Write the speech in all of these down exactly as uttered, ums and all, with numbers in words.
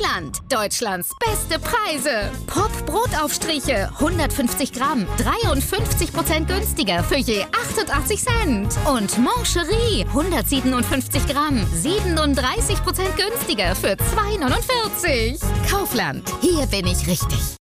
Kaufland. Deutschlands beste Preise. Pop-Brotaufstriche, hundertfünfzig Gramm, dreiundfünfzig Prozent günstiger für je achtundachtzig Cent. Und Mancherie, hundertsiebenundfünfzig Gramm, siebenunddreißig Prozent günstiger für zwei neunundvierzig. Kaufland, hier bin ich richtig.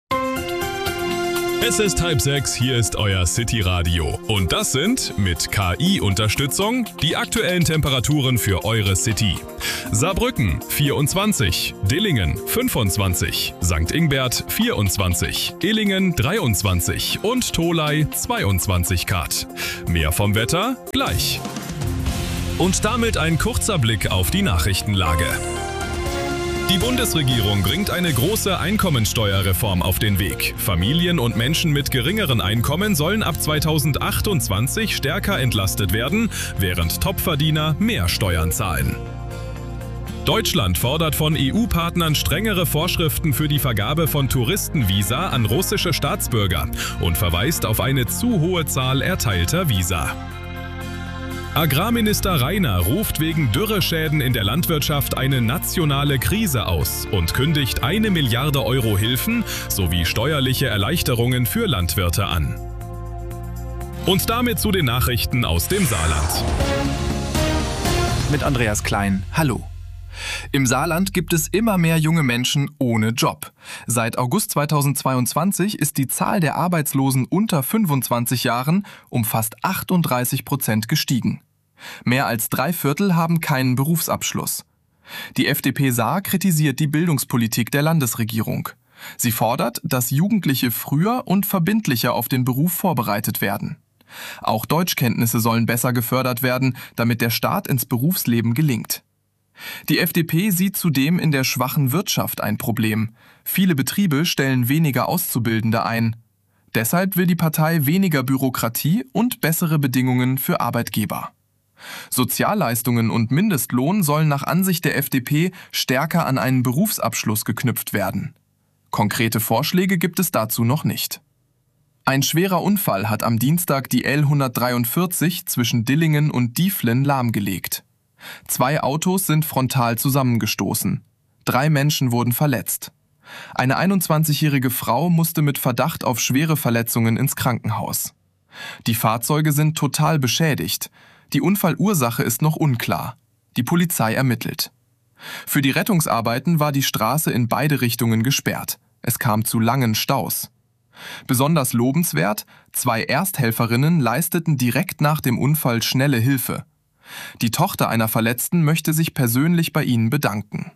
Es ist halb sechs, hier ist euer City-Radio. Und das sind, mit K I-Unterstützung, die aktuellen Temperaturen für eure City. Saarbrücken vierundzwanzig, Dillingen fünfundzwanzig, Sankt Ingbert vierundzwanzig, Illingen dreiundzwanzig und Tholey zweiundzwanzig Grad. Mehr vom Wetter gleich. Und damit ein kurzer Blick auf die Nachrichtenlage. Die Bundesregierung bringt eine große Einkommensteuerreform auf den Weg. Familien und Menschen mit geringeren Einkommen sollen ab zweitausendachtundzwanzig stärker entlastet werden, während Topverdiener mehr Steuern zahlen. Deutschland fordert von E U-Partnern strengere Vorschriften für die Vergabe von Touristenvisa an russische Staatsbürger und verweist auf eine zu hohe Zahl erteilter Visa. Agrarminister Rainer ruft wegen Dürreschäden in der Landwirtschaft eine nationale Krise aus und kündigt eine Milliarde Euro Hilfen sowie steuerliche Erleichterungen für Landwirte an. Und damit zu den Nachrichten aus dem Saarland. Mit Andreas Klein, hallo. Im Saarland gibt es immer mehr junge Menschen ohne Job. Seit August zweitausendzweiundzwanzig ist die Zahl der Arbeitslosen unter fünfundzwanzig Jahren um fast achtunddreißig Prozent gestiegen. Mehr als drei Viertel haben keinen Berufsabschluss. Die F D P Saar kritisiert die Bildungspolitik der Landesregierung. Sie fordert, dass Jugendliche früher und verbindlicher auf den Beruf vorbereitet werden. Auch Deutschkenntnisse sollen besser gefördert werden, damit der Start ins Berufsleben gelingt. Die F D P sieht zudem in der schwachen Wirtschaft ein Problem. Viele Betriebe stellen weniger Auszubildende ein. Deshalb will die Partei weniger Bürokratie und bessere Bedingungen für Arbeitgeber. Sozialleistungen und Mindestlohn sollen nach Ansicht der F D P stärker an einen Berufsabschluss geknüpft werden. Konkrete Vorschläge gibt es dazu noch nicht. Ein schwerer Unfall hat am Dienstag die L hundertdreiundvierzig zwischen Dillingen und Dieflen lahmgelegt. Zwei Autos sind frontal zusammengestoßen. Drei Menschen wurden verletzt. Eine einundzwanzigjährige Frau musste mit Verdacht auf schwere Verletzungen ins Krankenhaus. Die Fahrzeuge sind total beschädigt. Die Unfallursache ist noch unklar. Die Polizei ermittelt. Für die Rettungsarbeiten war die Straße in beide Richtungen gesperrt. Es kam zu langen Staus. Besonders lobenswert, zwei Ersthelferinnen leisteten direkt nach dem Unfall schnelle Hilfe. Die Tochter einer Verletzten möchte sich persönlich bei ihnen bedanken.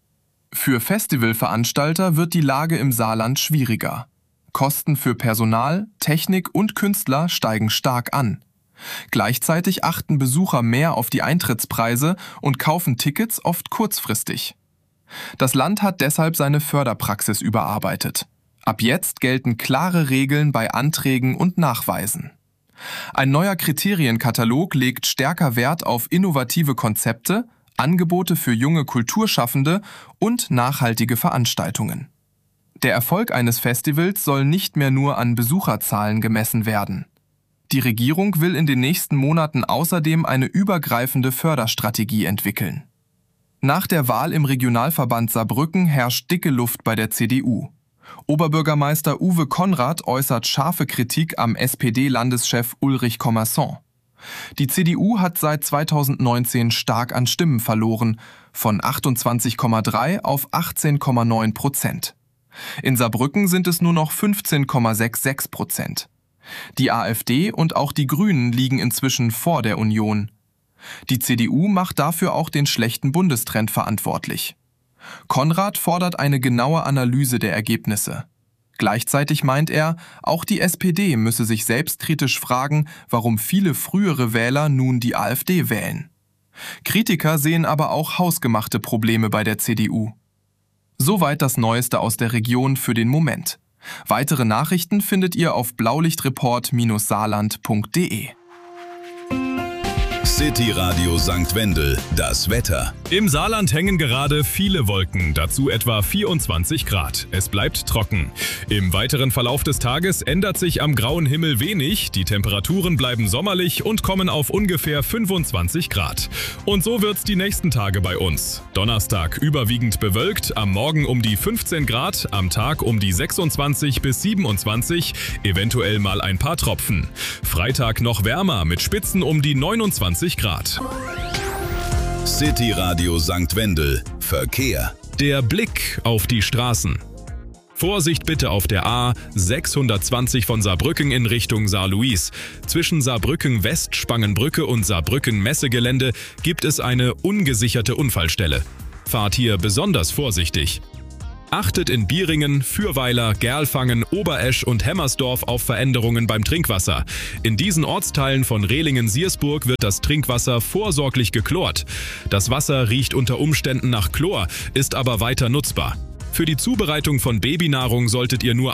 Für Festivalveranstalter wird die Lage im Saarland schwieriger. Kosten für Personal, Technik und Künstler steigen stark an. Gleichzeitig achten Besucher mehr auf die Eintrittspreise und kaufen Tickets oft kurzfristig. Das Land hat deshalb seine Förderpraxis überarbeitet. Ab jetzt gelten klare Regeln bei Anträgen und Nachweisen. Ein neuer Kriterienkatalog legt stärker Wert auf innovative Konzepte, Angebote für junge Kulturschaffende und nachhaltige Veranstaltungen. Der Erfolg eines Festivals soll nicht mehr nur an Besucherzahlen gemessen werden. Die Regierung will in den nächsten Monaten außerdem eine übergreifende Förderstrategie entwickeln. Nach der Wahl im Regionalverband Saarbrücken herrscht dicke Luft bei der C D U. Oberbürgermeister Uwe Konrad äußert scharfe Kritik am S P D-Landeschef Ulrich Commerson. Die C D U hat seit zweitausendneunzehn stark an Stimmen verloren, von achtundzwanzig Komma drei auf achtzehn Komma neun Prozent. In Saarbrücken sind es nur noch fünfzehn Komma sechsundsechzig Prozent. Die AfD und auch die Grünen liegen inzwischen vor der Union. Die C D U macht dafür auch den schlechten Bundestrend verantwortlich. Konrad fordert eine genaue Analyse der Ergebnisse. Gleichzeitig meint er, auch die S P D müsse sich selbstkritisch fragen, warum viele frühere Wähler nun die AfD wählen. Kritiker sehen aber auch hausgemachte Probleme bei der C D U. Soweit das Neueste aus der Region für den Moment. Weitere Nachrichten findet ihr auf blaulichtreport Bindestrich saarland Punkt de. City Radio Sankt Wendel, das Wetter. Im Saarland hängen gerade viele Wolken, dazu etwa vierundzwanzig Grad. Es bleibt trocken. Im weiteren Verlauf des Tages ändert sich am grauen Himmel wenig, die Temperaturen bleiben sommerlich und kommen auf ungefähr fünfundzwanzig Grad. Und so wird's die nächsten Tage bei uns. Donnerstag überwiegend bewölkt, am Morgen um die fünfzehn Grad, am Tag um die sechsundzwanzig bis siebenundzwanzig, eventuell mal ein paar Tropfen. Freitag noch wärmer mit Spitzen um die neunundzwanzig Grad. City Radio Sankt Wendel, Verkehr. Der Blick auf die Straßen. Vorsicht bitte auf der A sechshundertzwanzig von Saarbrücken in Richtung Saarlouis. Zwischen Saarbrücken West, Spangenbrücke und Saarbrücken Messegelände gibt es eine ungesicherte Unfallstelle. Fahrt hier besonders vorsichtig. Achtet in Bieringen, Fürweiler, Gerlfangen, Oberesch und Hemmersdorf auf Veränderungen beim Trinkwasser. In diesen Ortsteilen von Rehlingen-Siersburg wird das Trinkwasser vorsorglich geklort. Das Wasser riecht unter Umständen nach Chlor, ist aber weiter nutzbar. Für die Zubereitung von Babynahrung solltet ihr nur